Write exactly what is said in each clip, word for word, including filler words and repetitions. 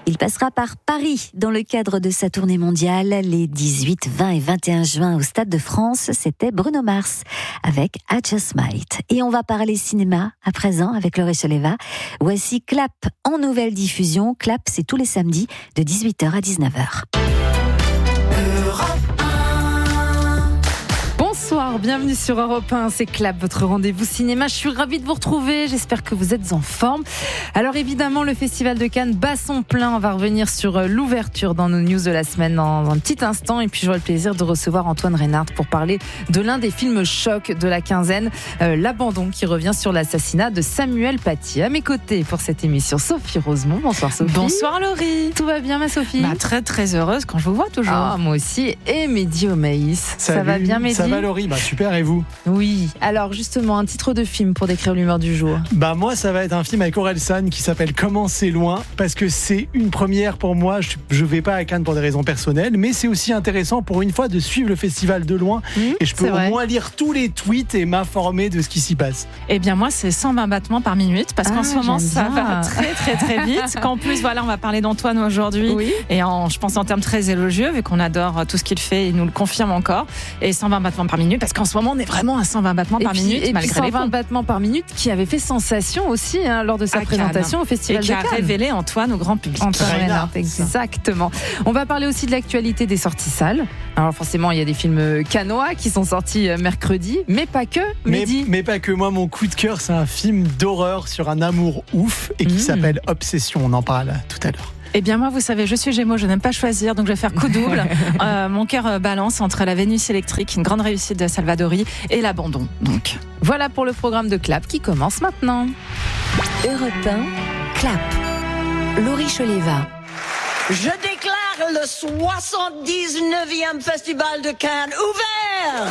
Il passera par Paris dans le cadre de sa tournée mondiale les dix-huit, vingt et vingt et un juin au Stade de France. C'était Bruno Mars avec I Just Might. Et on va parler cinéma à présent avec Laurie Choleva. Voici Clap en nouvelle diffusion. Clap, c'est tous les samedis de dix-huit heures à dix-neuf heures. Bonsoir, bienvenue sur Europe un, c'est Clap, votre rendez-vous cinéma. Je suis ravie de vous retrouver, j'espère que vous êtes en forme. Alors évidemment, le Festival de Cannes bat son plein. On va revenir sur l'ouverture dans nos news de la semaine dans un petit instant. Et puis j'aurai le plaisir de recevoir Antoine Reynard pour parler de l'un des films chocs de la quinzaine, euh, L'Abandon, qui revient sur l'assassinat de Samuel Paty. À mes côtés pour cette émission, Sophie Rosemont. Bonsoir Sophie. Bonsoir Laurie. Tout va bien ma Sophie? Bah, très très heureuse quand je vous vois toujours. Ah, moi aussi. Et Mehdi Omaïs. Ça va bien Mehdi? Ça va Laurie? Bah super, et vous? Oui, alors justement, un titre de film pour décrire l'humeur du jour. Bah moi, ça va être un film avec Orelsan qui s'appelle Comment c'est loin, parce que c'est une première pour moi. Je, je vais pas à Cannes pour des raisons personnelles, mais c'est aussi intéressant pour une fois de suivre le festival de loin, mmh, et je peux au moins lire tous les tweets et m'informer de ce qui s'y passe. Eh bien moi, c'est cent vingt battements par minute, parce ah, qu'en ce moment, ça bien. va très très très vite. Qu'en plus, voilà, on va parler d'Antoine aujourd'hui, oui. et en, je pense en termes très élogieux, vu qu'on adore tout ce qu'il fait, il nous le confirme encore. Et cent vingt battements par minute, parce qu'en ce moment, on est vraiment à cent vingt battements et par puis, minute, et malgré puis les cent vingt battements par minute, qui avait fait sensation aussi hein, lors de sa à présentation Cannes. Au Festival et de Cannes. Et qui a révélé Antoine au grand public. Antoine Reynard, exactement. On va parler aussi de l'actualité des sorties salles. Alors forcément, il y a des films Canoa qui sont sortis mercredi, mais pas que. Mais, mais pas que. Moi, mon coup de cœur, c'est un film d'horreur sur un amour ouf et qui mmh. s'appelle Obsession. On en parle tout à l'heure. Eh bien moi, vous savez, je suis Gémeaux, je n'aime pas choisir, donc je vais faire coup double. euh, mon cœur balance entre La Vénus électrique, une grande réussite de Salvadori, et L'Abandon. Donc voilà pour le programme de Clap qui commence maintenant. Europe un, Clap. Laurie Choleva. Je déclare le soixante-dix-neuvième Festival de Cannes ouvert.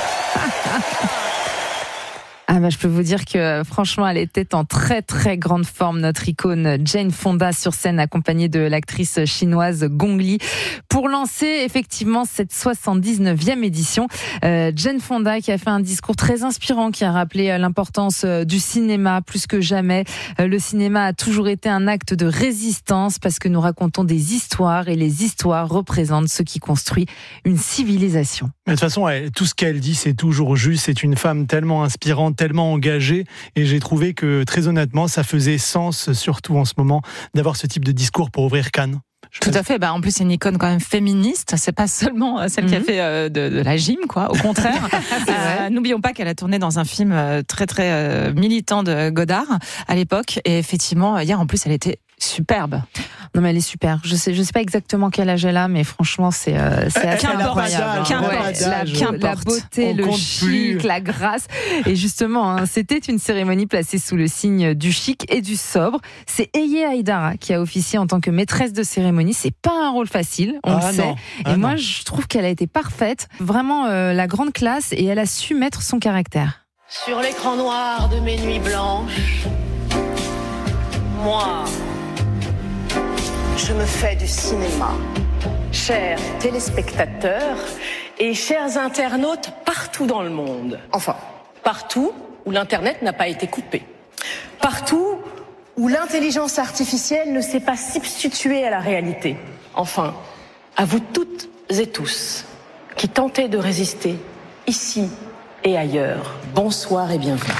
Ah bah je peux vous dire que franchement elle était en très très grande forme, notre icône Jane Fonda sur scène accompagnée de l'actrice chinoise Gong Li pour lancer effectivement cette soixante-dix-neuvième édition. Euh, Jane Fonda qui a fait un discours très inspirant, qui a rappelé l'importance du cinéma plus que jamais. Euh, le cinéma a toujours été un acte de résistance parce que nous racontons des histoires et les histoires représentent ce qui construit une civilisation. Mais de toute façon, elle, tout ce qu'elle dit, c'est toujours juste. C'est une femme tellement inspirante, tellement engagée. Et j'ai trouvé que, très honnêtement, ça faisait sens, surtout en ce moment, d'avoir ce type de discours pour ouvrir Cannes. Je Tout à fait. Bah, en plus, c'est une icône quand même féministe. C'est pas seulement celle mm-hmm. qui a fait euh, de, de la gym, quoi. Au contraire. euh, n'oublions pas qu'elle a tourné dans un film euh, très, très euh, militant de Godard à l'époque. Et effectivement, hier, en plus, elle était superbe. Non mais elle est super. Je sais, je sais pas exactement quel âge elle a, mais franchement c'est euh, c'est assez incroyable. La, la beauté, on le chic, plus. La grâce. Et justement, hein, c'était une cérémonie placée sous le signe du chic et du sobre. C'est Eye Haïdara qui a officié en tant que maîtresse de cérémonie. C'est pas un rôle facile, on ah le sait. Non. Ah et non. moi, je trouve qu'elle a été parfaite, vraiment euh, la grande classe, et elle a su mettre son caractère. Sur l'écran noir de mes nuits blanches, moi. Je me fais du cinéma. Chers téléspectateurs et chers internautes partout dans le monde. Enfin, partout où l'Internet n'a pas été coupé. Partout où l'intelligence artificielle ne s'est pas substituée à la réalité. Enfin, à vous toutes et tous qui tentez de résister ici et ailleurs. Bonsoir et bienvenue.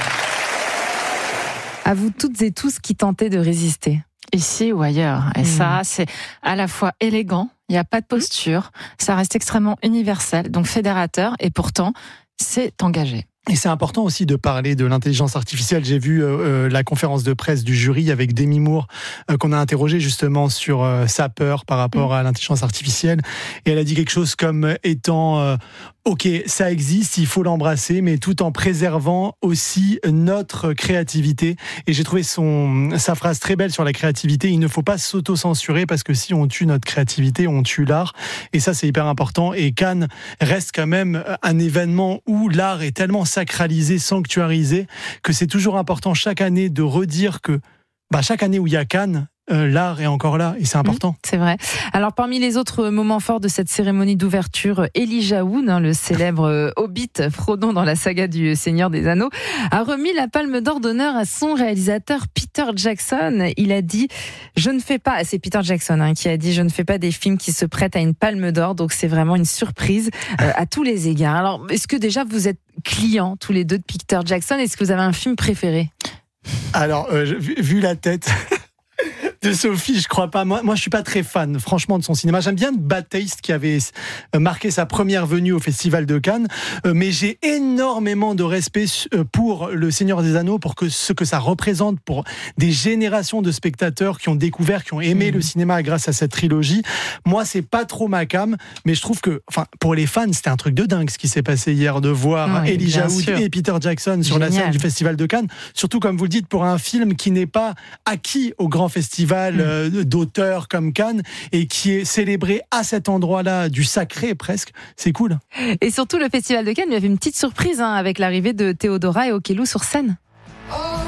À vous toutes et tous qui tentez de résister. Ici ou ailleurs. Et mmh. ça, c'est à la fois élégant, il n'y a pas de posture, ça reste extrêmement universel, donc fédérateur, et pourtant, c'est engagé. Et c'est important aussi de parler de l'intelligence artificielle. J'ai vu euh, la conférence de presse du jury avec Demi Moore, euh, qu'on a interrogé justement sur euh, sa peur par rapport à l'intelligence artificielle. Et elle a dit quelque chose comme étant euh, ok, ça existe, il faut l'embrasser, mais tout en préservant aussi notre créativité. Et j'ai trouvé son, sa phrase très belle sur la créativité. Il ne faut pas s'auto-censurer parce que si on tue notre créativité, on tue l'art. Et ça, c'est hyper important. Et Cannes reste quand même un événement où l'art est tellement sacralisé, sanctuarisé, que c'est toujours important chaque année de redire que bah, chaque année où il y a Cannes, euh, l'art est encore là et c'est important. Mmh, c'est vrai. Alors parmi les autres moments forts de cette cérémonie d'ouverture, Elijah Wood, hein, le célèbre Hobbit Frodon dans la saga du Seigneur des Anneaux, a remis la Palme d'Or d'honneur à son réalisateur Peter Jackson. Il a dit « Je ne fais pas », c'est Peter Jackson hein, qui a dit « Je ne fais pas des films qui se prêtent à une Palme d'Or », donc c'est vraiment une surprise euh, à tous les égards. Alors, est-ce que déjà vous êtes clients tous les deux de Peter Jackson ? Est-ce que vous avez un film préféré ? Alors, euh, vu, vu la tête de Sophie, je crois pas. Moi, moi, je suis pas très fan, franchement, de son cinéma. J'aime bien Bad Taste, qui avait marqué sa première venue au Festival de Cannes, mais j'ai énormément de respect pour Le Seigneur des Anneaux, pour que ce que ça représente pour des générations de spectateurs qui ont découvert, qui ont aimé mmh. le cinéma grâce à cette trilogie. Moi, c'est pas trop ma cam, mais je trouve que, enfin, pour les fans, c'était un truc de dingue ce qui s'est passé hier, de voir oui, Elijah Wood et Peter Jackson sur Génial. La scène du Festival de Cannes. Surtout, comme vous le dites, pour un film qui n'est pas acquis au grand festival Mmh. d'auteurs comme Cannes et qui est célébré à cet endroit-là du sacré presque, c'est cool. Et surtout le Festival de Cannes, il y avait une petite surprise hein, avec l'arrivée de Théodora et Okello sur scène.